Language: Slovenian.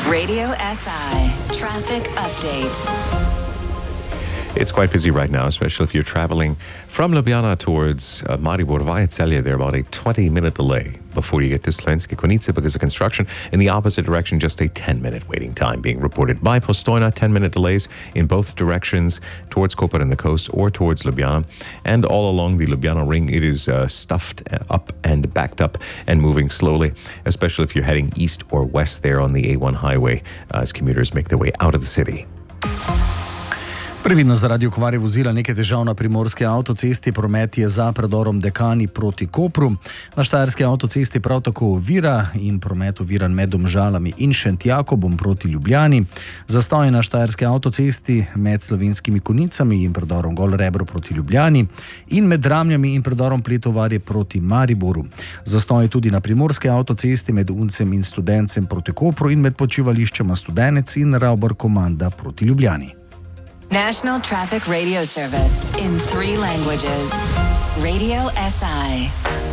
Radio SI Traffic Update. It's quite busy right now, especially if you're traveling from Ljubljana towards Maribor via Celje. There about a 20-minute delay before you get to Slovenske Konjice because of construction. In the opposite direction, just a 10-minute waiting time being reported by Postojna. 10-minute delays in both directions towards Koper and the coast or towards Ljubljana. And all along the Ljubljana ring, it is stuffed up and backed up and moving slowly, especially if you're heading east or west there on the A1 highway as commuters make their way out of the city. Previdno zaradi okvare vozila, nekaj težav na primorski avtocesti, promet je za predorom Dekani proti Kopru. Na štajerski avtocesti prav tako ovira in promet oviran med Domžalami in Šentjakobom proti Ljubljani. Zastoj na štajerski avtocesti med Slovenskimi Konjicami in predorom Golo Rebro proti Ljubljani in med Dramljami in predorom Pletovarje proti Mariboru. Zastoj tudi na primorski avtocesti med Uncem in Studencem proti Kopru in med počivališčema Studenec in Ravbar Komanda proti Ljubljani. National Traffic Radio Service in 3 languages. Radio SI.